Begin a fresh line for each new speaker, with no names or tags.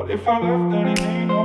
What if I left and it ain't no